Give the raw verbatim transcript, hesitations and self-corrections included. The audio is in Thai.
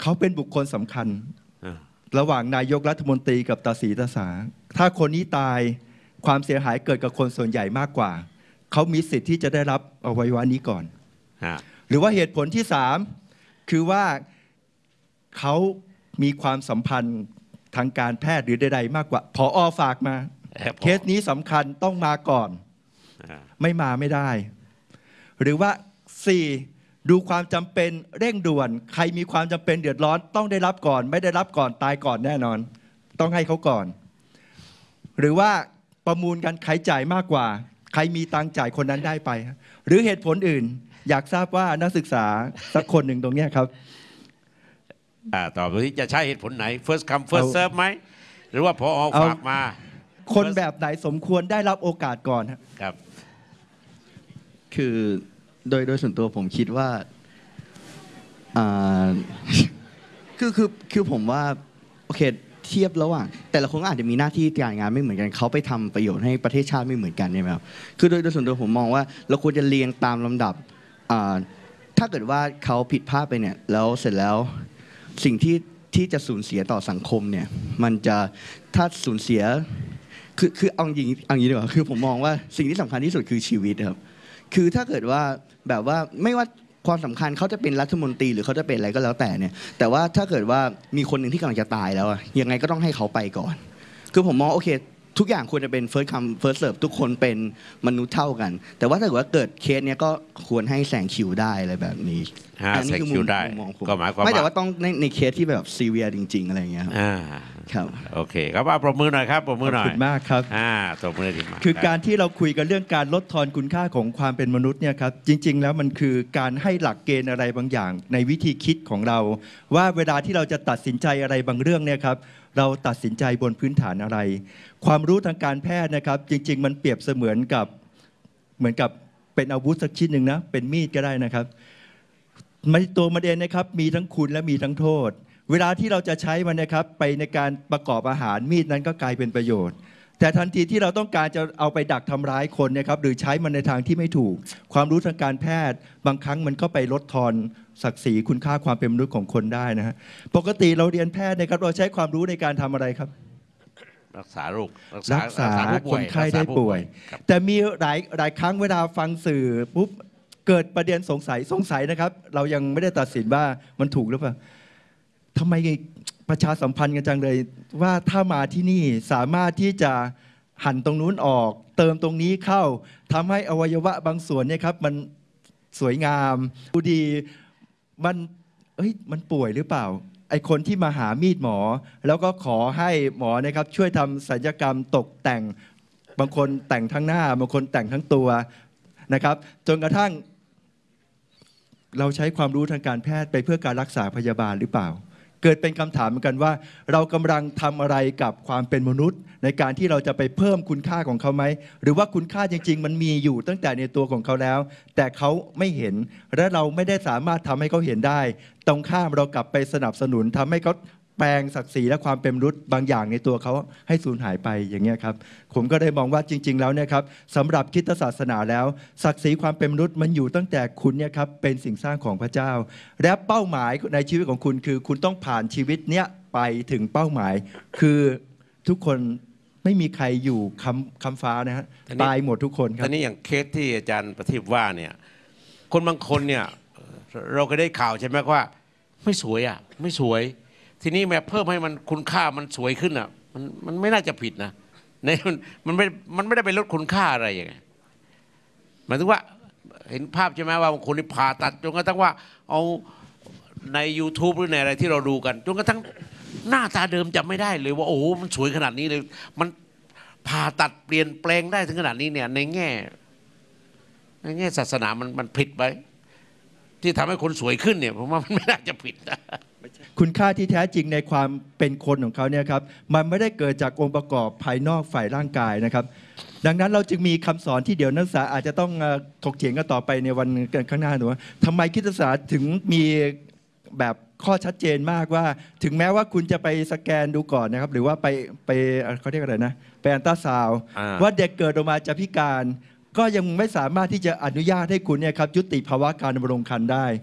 เขาเป็นบุคคลสำคัญระหว่างนายกรัฐมนตรีกับตาสีตาสาถ้าคนนี้ตายความเสียหายเกิดกับคนส่วนใหญ่มากกว่าเขามีสิทธิ์ที่จะได้รับอวัยวะนี้ก่อนหรือว่าเหตุผลที่สามคือว่าเขามีความสัมพันธ์ทางการแพทย์หรือใดๆมากกว่าผอ.ฝากมาเคสนี้สำคัญต้องมาก่อนไม่มาไม่ได้หรือว่าสี่ดูความจำเป็นเร่งด่วนใครมีความจำเป็นเดือดร้อนต้องได้รับก่อนไม่ได้รับก่อนตายก่อนแน่นอนต้องให้เขาก่อนหรือว่าประมูลกันใครจ่ายมากกว่าใครมีตังค์จ่ายคนนั้นได้ไปหรือเหตุผลอื่นอยากทราบว่านักศึกษาสักคนหนึ่งตรงนี้ครับอ่าต่อไปนี้จะใช้เหตุผลไหน first come first serve ไหมหรือว่าพอฝากมาคนแบบไหนสมควรได้รับโอกาสก่อนครับคือโดยโดยส่วนตัวผมคิดว่าอ่าคือคือคือผมว่าโอเคเทียบระหว่างแต่ละคนก็อาจจะมีหน้าที่การงานไม่เหมือนกันเขาไปทำประโยชน์ให้ประเทศชาติไม่เหมือนกันใช่ไหมครับคือโดยโดยส่วนตัวผมมองว่าเราควรจะเรียงตามลำดับถ้าเกิดว่าเขาผิดพลาดไปเนี่ยแล้วเสร็จแล้วสิ่งที่ที่จะสูญเสียต่อสังคมเนี่ยมันจะถ้าสูญเสียคือคือเอาอย่างนี้เอาอย่างนี้ดีกว่าคือผมมองว่าสิ่งที่สำคัญที่สุดคือชีวิตครับคือถ้าเกิดว่าแบบว่าไม่ว่าความสำคัญเขาจะเป็นรัฐมนตรีหรือเขาจะเป็นอะไรก็แล้วแต่เนี่ยแต่ว่าถ้าเกิดว่ามีคนหนึ่งที่กำลังจะตายแล้วยังไงก็ต้องให้เขาไปก่อนคือผมมองโอเคทุกอย่างควรจะเป็น first come first serve ทุกคนเป็นมนุษย์เท่ากันแต่ว่าถ้าเกิดว่าเกิดเคสเนี้ยก็ควรให้แซงคิวได้อะไรแบบนี้อันนี้คือมุมมองผมก็หมายความว่าไม่แต่ว่าต้องในในเคสที่แบบซีเวียจริงๆอะไรอย่างเงี้ยครับโอเคครับว่าปรบมือหน่อยครับปรบมือหน่อยขอบคุณมากครับอ่าปรบมือดีมากคือการที่เราคุยกันเรื่องการลดทอนคุณค่าของความเป็นมนุษย์เนี่ยครับจริงๆแล้วมันคือการให้หลักเกณฑ์อะไรบางอย่างในวิธีคิดของเราว่าเวลาที่เราจะตัดสินใจอะไรบางเรื่องเนี่ยครับเราตัดสินใจบนพื้นฐานอะไรความรู้ทางการแพทย์นะครับจริงๆมันเปรียบเสมือนกับเหมือนกับเป็นอาวุธสักชิ้นหนึ่งนะเป็นมีดก็ได้นะครับมันตัวมันเองนะครับมีทั้งคุณและมีทั้งโทษเวลาที่เราจะใช้มันนะครับไปในการประกอบอาหารมีดนั้นก็กลายเป็นประโยชน์แต่ทันทีที่เราต้องการจะเอาไปดักทำร้ายคนนะครับหรือใช้มันในทางที่ไม่ถูกความรู้ทางการแพทย์บางครั้งมันก็ไปลดทอนศักดิ์ศรีคุณค่าความเป็นมนุษย์ของคนได้นะฮะปกติเราเรียนแพทย์นะครับเราใช้ความรู้ในการทำอะไรครับรักษาโรครักษาคนไข้ได้ป่วยแต่มีหลายหลายครั้งเวลาฟังสื่อปุ๊บเกิดประเด็นสงสัยสงสัยนะครับเรายังไม่ได้ตัดสินว่ามันถูกหรือเปล่าทำไมประชาสัมพันธ์กันจังเลยว่าถ้ามาที่นี่สามารถที่จะหั่นตรงนู้นออกเติมตรงนี้เข้าทำให้อวัยวะบางส่วนเนี่ยครับมันสวยงามดูดีมันเอ้ยมันป่วยหรือเปล่าไอคนที่มาหามีดหมอแล้วก็ขอให้หมอนะครับช่วยทำศัลยกรรมตกแต่งบางคนแต่งทั้งหน้าบางคนแต่งทั้งตัวนะครับจนกระทั่งเราใช้ความรู้ทางการแพทย์ไปเพื่อการรักษาพยาบาลหรือเปล่าเกิดเป็นคำถามเหมือนกันว่าเรากำลังทำอะไรกับความเป็นมนุษย์ในการที่เราจะไปเพิ่มคุณค่าของเขาไหมหรือว่าคุณค่าจริงๆมันมีอยู่ตั้งแต่ในตัวของเขาแล้วแต่เขาไม่เห็นและเราไม่ได้สามารถทำให้เขาเห็นได้ตรงข้ามเรากลับไปสนับสนุนทำให้เขาแปลงศักดิ์ศรีและความเป็นมนุษย์บางอย่างในตัวเขาให้สูญหายไปอย่างเงี้ยครับผมก็ได้มองว่าจริงๆแล้วเนี่ยครับสำหรับคริสตศาสนาแล้วศักดิ์ศรีความเป็นมนุษย์มันอยู่ตั้งแต่คุณเนี่ยครับเป็นสิ่งสร้างของพระเจ้าและเป้าหมายในชีวิตของคุณคือคุณต้องผ่านชีวิตเนี้ยไปถึงเป้าหมายคือทุกคนไม่มีใครอยู่คำคำฟ้านะฮะตายหมดทุกคนครับตอนนี้อย่างเคสที่อาจารย์ประทีปว่าเนี่ยคนบางคนเนี่ยเราก็ได้ข่าวใช่ไหมว่าไม่สวยอ่ะไม่สวยทีนี้แม้เพิ่มให้มันคุณค่ามันสวยขึ้นอ่ะมันมันไม่น่าจะผิดนะในมันมันไม่มันไม่ได้ไปลดคุณค่าอะไรอย่างไงหมายถึงว่าเห็นภาพใช่ไหมว่าบางคนที่ผ่าตัดจนกระทั่งว่าเอาใน ยูทูบ หรือในอะไรที่เราดูกันจนกระทั่งหน้าตาเดิมจำไม่ได้เลยว่าโอ้โหมันสวยขนาดนี้เลยมันผ่าตัดเปลี่ยนแปลงได้ถึงขนาดนี้เนี่ยในแง่ในแง่ศาสนามันมันผิดไปที่ทำให้คนสวยขึ้นเนี่ยผมว่ามันไม่น่าจะผิดนะคุณค่าที่แท้จริงในความเป็นคนของเขาเนี่ยครับมันไม่ได้เกิดจากองค์ประกอบภายนอกฝ่ายร่างกายนะครับดังนั้นเราจึงมีคำสอนที่เดี๋ยวนักศึกษาอาจจะต้องถกเถียงกันต่อไปในวันข้างหน้าหนูว่าทำไมคริสตศาสนาถึงมีแบบข้อชัดเจนมากว่าถึงแม้ว่าคุณจะไปสแกนดูก่อนนะครับหรือว่าไปไปเขาเรียกอะไรนะไปอัลตราซาวด์ว่าเด็กเกิดออกมาจะพิการก็ยังไม่สามารถที่จะอนุญาตให้คุณเนี่ยครับยุติภาวะการดำรงครรภ์ได้